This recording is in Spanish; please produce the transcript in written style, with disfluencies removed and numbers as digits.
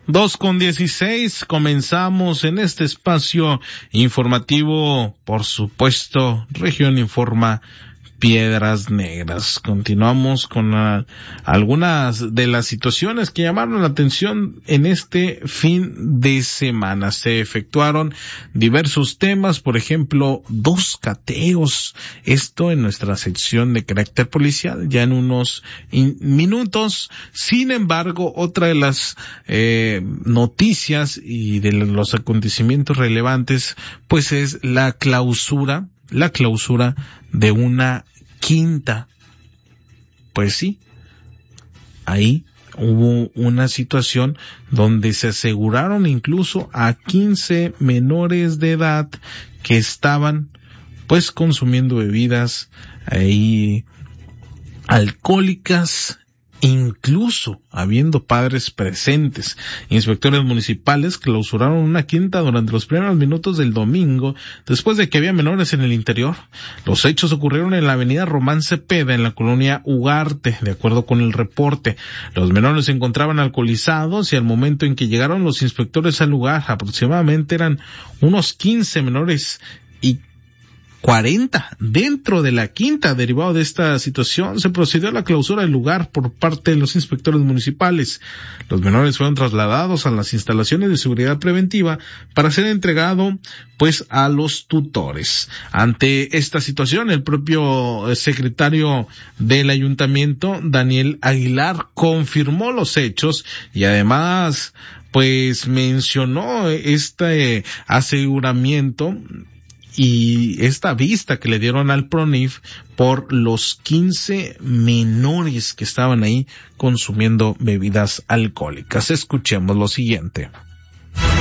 2:16, comenzamos en este espacio informativo, por supuesto, Región Informa Piedras Negras. Continuamos con algunas de las situaciones que llamaron la atención en este fin de semana. Se efectuaron diversos temas, por ejemplo, 2 cateos. Esto en nuestra sección de carácter policial, ya en unos minutos. Sin embargo, otra de las noticias y de los acontecimientos relevantes, pues es la clausura de una quinta. Pues sí, ahí hubo una situación donde se aseguraron incluso a 15 menores de edad que estaban pues consumiendo bebidas ahí alcohólicas, incluso habiendo padres presentes. Inspectores municipales clausuraron una quinta durante los primeros minutos del domingo, después de que había menores en el interior. Los hechos ocurrieron en la avenida Román Cepeda, en la colonia Ugarte, de acuerdo con el reporte. Los menores se encontraban alcoholizados y al momento en que llegaron los inspectores al lugar, aproximadamente eran unos 15 menores y 40 dentro de la quinta. Derivado de esta situación, se procedió a la clausura del lugar por parte de los inspectores municipales. Los menores fueron trasladados a las instalaciones de seguridad preventiva para ser entregado pues a los tutores. Ante esta situación, el propio secretario del ayuntamiento, Daniel Aguilar, confirmó los hechos y además pues mencionó este aseguramiento y esta vista que le dieron al PRONIF por los 15 menores que estaban ahí consumiendo bebidas alcohólicas. Escuchemos lo siguiente.